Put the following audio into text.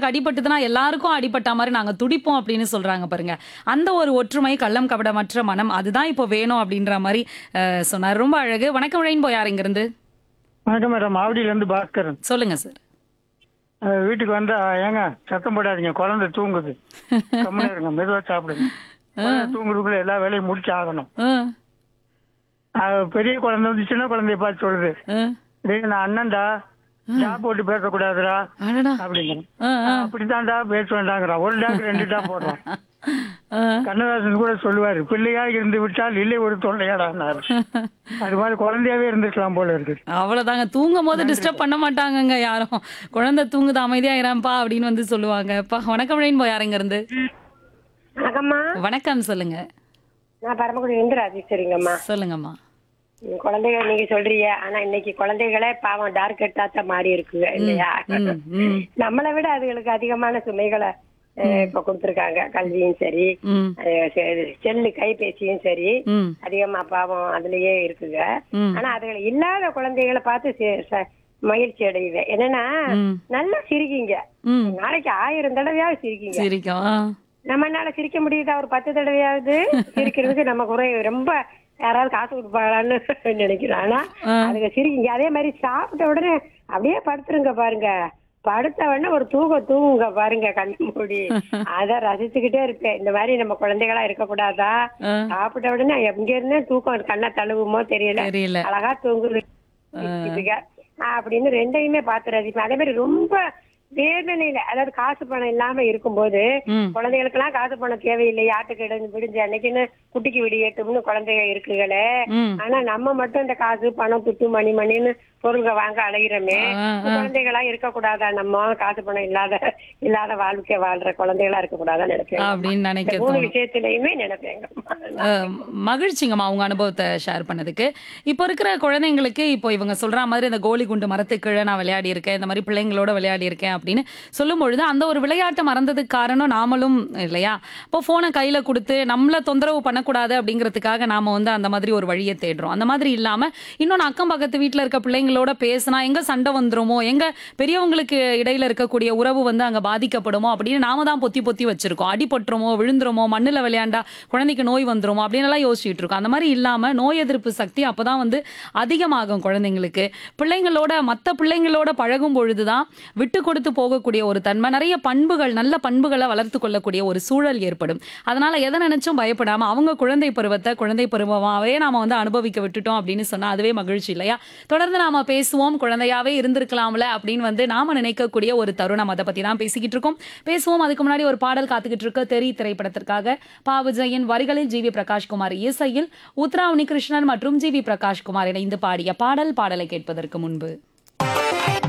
ஒருத்தருக்கு அடிபட்டுதுன்னா எல்லாருக்கும் அடிபட்ட மாதிரி நாங்க துடிப்போம் அப்படின்னு சொல்றாங்க பாருங்க. அந்த ஒரு ஒற்றுமை, கள்ளம் கபடமற்ற மனம் அதுதான் இப்போ வேணும் அப்படின்ற மாதிரி சொன்னார். ரொம்ப அழகு. வணக்கம் ரெயின்போ, யார் இங்கிருந்து? வணக்கம் மேடம், ஆவடியிலேருந்து பாஸ்கரன். சொல்லுங்க சார். வீட்டுக்கு வந்தா ஏங்க சத்தம் போடாதீங்க, குழந்தை தூங்குது, கம்முனு இருங்க, மெதுவாக சாப்பிடுங்க. குழந்தை தூங்குறதுக்குள்ள எல்லா வேலையும் முடிச்சு ஆகணும். பெரிய குழந்தை வந்து சின்ன குழந்தைய பார்த்து சொல்லுது, டேய் நான் அண்ணன்டா, டா போட்டு பேசக்கூடாதுடா அப்படிங்கிறேன். அப்படித்தான்டா பேச வேண்டாங்கிறான். ஒரு டாக்கு 2 டா போடுறான். கண்ணதாசன் கூட சொல்லுவாரு, பிள்ளையா இருந்து விட்டால் இல்லை ஒரு தொல்லையாடான்னாரு. அது மாதிரி குழந்தையாவே இருந்துக்கலாம் போல இருக்கு. அவ்வளவுதாங்க. தூங்கும் போது டிஸ்டர்ப் பண்ண மாட்டாங்கங்க யாரும். குழந்தை தூங்குது, அமைதியா இராம்பா அப்படின்னு வந்து சொல்லுவாங்க. வணக்கம் ரெயின்போ, யார் இங்கிருந்து? வணக்கம்மா. வணக்கம், சொல்லுங்க. நான் பரமக்குடியிலிருந்து ராஜேஸ்வரிங்கம்மா. சொல்லுங்கம்மா. குழந்தைகள் நீங்க சொல்றீங்க, ஆனா இன்னைக்கு குழந்தைகளே பாவம் டார்க் கட்டாத்த மாறி இருக்குங்க இல்லையா? நம்மளை விட அதுகளுக்கு அதிகமான சுமைகளை இப்ப கொடுத்திருக்காங்க. கல்வியும் சரி, செல்லு கைபேசியும் சரி, அதிகமா பாவம் அதுலயே இருக்குங்க. ஆனா அதுகளை இல்லாத குழந்தைகளை பார்த்து மகிழ்ச்சி அடையுது. என்னன்னா நல்லா சிரிக்கீங்க, நாளைக்கு 1000 தடவையாவது சிரிக்கீங்க. நம்மனால சிரிக்க முடியுதா? ஒரு 10 தடவையாவது சிரிக்கிறதுக்கு நம்ம குறை ரொம்ப யாராவது காசு கொடுப்பாங்களான்னு நினைக்கிறேன். ஆனா அதுக்கு சிரிக்கீங்க. அதே மாதிரி சாப்பிட்ட உடனே அப்படியே படுத்துருங்க பாருங்க. படுத்த உடனே ஒரு தூங்குங்க பாருங்க, கண்ணு மூடி. அத ரசிச்சுக்கிட்டே இருப்பேன். இந்த மாதிரி நம்ம குழந்தைகளா இருக்கக்கூடாதா? சாப்பிட்ட உடனே எங்க இருந்து தூக்கம் கண்ணை தழுவுமோ தெரியல, அழகா தூங்குது அப்படின்னு ரெண்டையுமே பார்த்து ரசிப்பேன். அதே மாதிரி ரொம்ப வேதனையில, அதாவது காசு பணம் இல்லாம இருக்கும்போது குழந்தைகளுக்கு எல்லாம் காசு பணம் தேவையில்லை, ஆட்டுக்கு இடம் விடிஞ்ச அன்னைக்குன்னு குட்டிக்கு விடியட்டும்னு குழந்தைங்க இருக்குங்களே. ஆனா நம்ம மட்டும் இந்த காசு பணம் துட்டு மணின்னு பொருள்கள் வாங்க அலைகிறோமே. குழந்தைகளா இருக்கக்கூடாதா? நம்ம காசு பணம் இல்லாத வாழ்க்கை வாழ்ற குழந்தைகளா இருக்கக்கூடாதா நினைப்பேன். அப்படின்னு நினைக்கிறேன். 3 விஷயத்திலயுமே நினைப்பேங்க. மகிழ்ச்சிங்கம்மா உங்க அனுபவத்தை ஷேர் பண்ணதுக்கு. இப்போ இருக்கிற குழந்தைங்களுக்கு இப்போ இவங்க சொல்ற மாதிரி இந்த கோலி குண்டு மரத்துக்கீழே நான் விளையாடி இருக்கேன், இந்த மாதிரி பிள்ளைங்களோட விளையாடி இருக்கேன் அப்படின்னு சொல்லும் பொழுது அந்த ஒரு விளையாட்டை மறந்ததுக்கு காரணம் நாமளும் இல்லையா? இப்போ போனை கையில கொடுத்து நம்மள தொந்தரவு பண்ணக்கூடாது அப்படிங்கிறதுக்காக நாம வந்து அந்த மாதிரி ஒரு வழியை தேடுறோம். அந்த மாதிரி இல்லாம இன்னொன்னு அக்கம் பக்கத்து வீட்டுல இருக்க பிள்ளைங்களோட பேசினா எங்க சண்டை வந்துருமோ, எங்க பெரியவங்களுக்கு இடையில இருக்கக்கூடிய உறவு வந்து அங்க பாதிக்கப்படுமோ அப்படின்னு நாம தான் பொத்தி வச்சிருக்கோம். அடிபட்டுருமோ, விழுந்துருமோ, மண்ணுல விளையாண்டா குழந்தைக்கு நோய் வந்துருமோ அப்படின்னு எல்லாம் யோசிச்சுட்டு இருக்கோம். அந்த மாதிரி இல்லாம நோய் எதிர்ப்பு சக்தி அப்பதான் வந்து அதிகமாகும் குழந்தைங்களுக்கு. பிள்ளைங்களோட மற்ற பிள்ளைங்களோட பழகும் பொழுதுதான் விட்டு கொடுத்து போகக்கூடிய ஒரு தன்மை, நிறைய பண்புகள், நல்ல பண்புகளை வளர்த்து கொள்ளக்கூடிய ஒரு சூழல் ஏற்படும். அதனால எதை நினைச்சும் பயப்படாம அவங்க குழந்தை பருவமாவே நாம வந்து அனுபவிக்க விட்டுட்டோம் அப்படின்னு சொன்னா அதுவே மகிழ்ச்சி இல்லையா? தொடர்ந்து நாம பேசுவோம். குழந்தையாவே இருந்திருக்கலாம்ல அப்படின்னு வந்து நாம நினைக்கக்கூடிய ஒரு தருணம், அதை பத்தி தான் பேசுவோம். அதுக்கு முன்னாடி ஒரு பாடல் காத்துக்கிட்டு இருக்க. திரைப்படத்திற்காக பா விஜயின் வரிகளில் ஜி வி பிரகாஷ்குமார் இசையில் உத்ரா உன்னிகிருஷ்ணன் மற்றும் ஜி வி பிரகாஷ்குமார் இணைந்து பாடிய பாடலை கேட்பதற்கு முன்பு